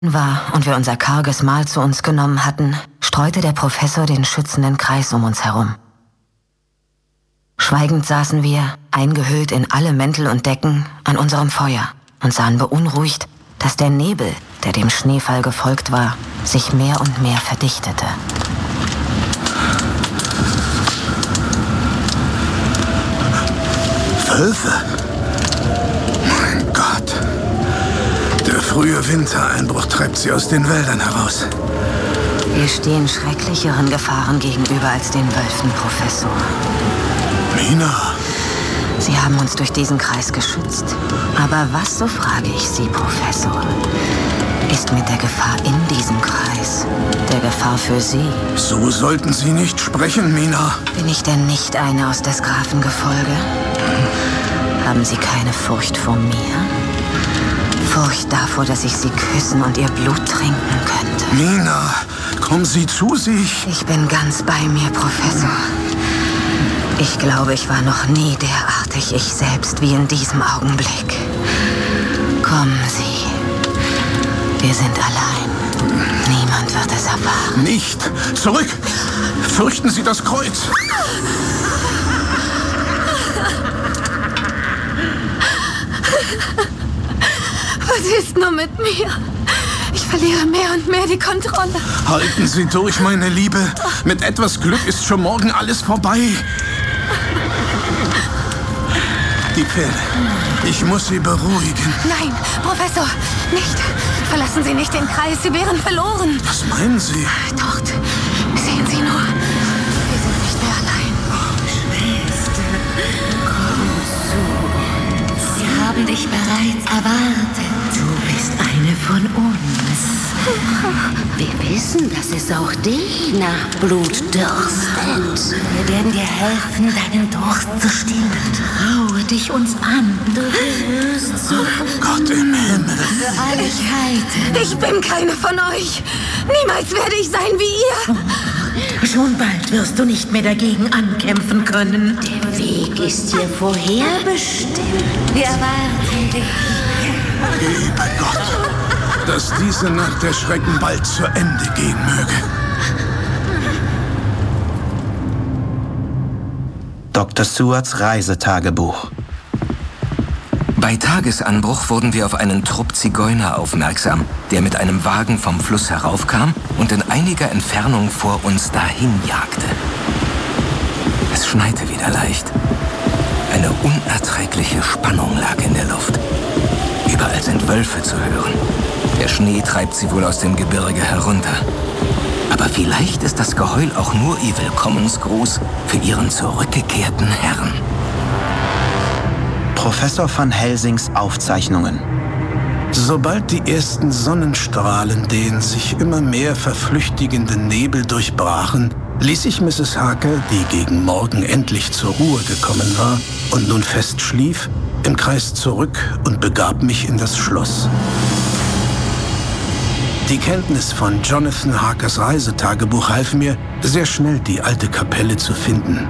war und wir unser karges Mahl zu uns genommen hatten, streute der Professor den schützenden Kreis um uns herum. Schweigend saßen wir, eingehüllt in alle Mäntel und Decken, an unserem Feuer und sahen beunruhigt, dass der Nebel, der dem Schneefall gefolgt war, sich mehr und mehr verdichtete. Wölfe? Mein Gott. Der frühe Wintereinbruch treibt sie aus den Wäldern heraus. Wir stehen schrecklicheren Gefahren gegenüber als den Wölfen, Professor. Mina! Sie haben uns durch diesen Kreis geschützt. Aber was, so frage ich Sie, Professor, ist mit der Gefahr in diesem Kreis der Gefahr für Sie? So sollten Sie nicht sprechen, Mina. Bin ich denn nicht eine aus des Grafen Gefolge? Haben Sie keine Furcht vor mir? Furcht davor, dass ich Sie küssen und Ihr Blut trinken könnte? Mina, kommen Sie zu sich. Ich bin ganz bei mir, Professor. Ich glaube, ich war noch nie derartig ich selbst wie in diesem Augenblick. Kommen Sie. Wir sind allein. Niemand wird es erfahren. Nicht! Zurück! Fürchten Sie das Kreuz! Was ist nur mit mir? Ich verliere mehr und mehr die Kontrolle. Halten Sie durch, meine Liebe. Mit etwas Glück ist schon morgen alles vorbei. Die Pferde. Ich muss sie beruhigen. Nein, Professor, nicht. Verlassen Sie nicht den Kreis, Sie wären verloren. Was meinen Sie? Dort. Sehen Sie nur. Wir sind nicht mehr allein. Schwester, komm zu uns. Sie haben dich bereits erwartet. Du bist eine von uns. Wir wissen, dass es auch dich nach Blut dürstet. Wir werden dir helfen, deinen Durst zu stillen. Traue dich uns an. Du gehörst zu Gott im Himmel. für alle Zeiten. Ich bin keine von euch. Niemals werde ich sein wie ihr. Schon bald wirst du nicht mehr dagegen ankämpfen können. Der Weg ist dir vorherbestimmt. Wir erwarten dich. Liebe Gott, dass diese Nacht der Schrecken bald zu Ende gehen möge. Dr. Sewards Reisetagebuch. Bei Tagesanbruch wurden wir auf einen Trupp Zigeuner aufmerksam, der mit einem Wagen vom Fluss heraufkam und in einiger Entfernung vor uns dahin jagte. Es schneite wieder leicht. Eine unerträgliche Spannung lag in der Luft. Überall sind Wölfe zu hören. Der Schnee treibt sie wohl aus dem Gebirge herunter. Aber vielleicht ist das Geheul auch nur ihr Willkommensgruß für ihren zurückgekehrten Herrn. Professor van Helsings Aufzeichnungen. Sobald die ersten Sonnenstrahlen den sich immer mehr verflüchtigenden Nebel durchbrachen, ließ ich Mrs. Harker, die gegen Morgen endlich zur Ruhe gekommen war und nun fest schlief, im Kreis zurück und begab mich in das Schloss. Die Kenntnis von Jonathan Harkers Reisetagebuch half mir, sehr schnell die alte Kapelle zu finden.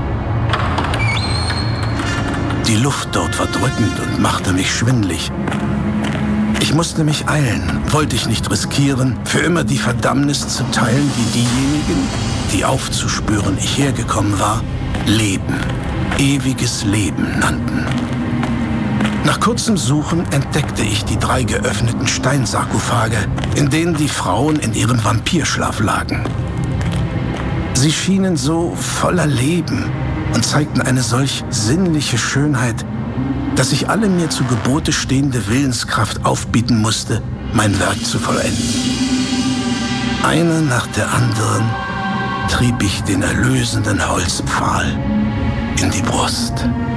Die Luft dort war drückend und machte mich schwindelig. Ich musste mich eilen, wollte ich nicht riskieren, für immer die Verdammnis zu teilen, die diejenigen, die aufzuspüren ich hergekommen war, Leben, ewiges Leben nannten. Nach kurzem Suchen entdeckte ich die 3 geöffneten Steinsarkophage, in denen die Frauen in ihrem Vampirschlaf lagen. Sie schienen so voller Leben und zeigten eine solch sinnliche Schönheit, dass ich alle mir zu Gebote stehende Willenskraft aufbieten musste, mein Werk zu vollenden. Eine nach der anderen trieb ich den erlösenden Holzpfahl in die Brust.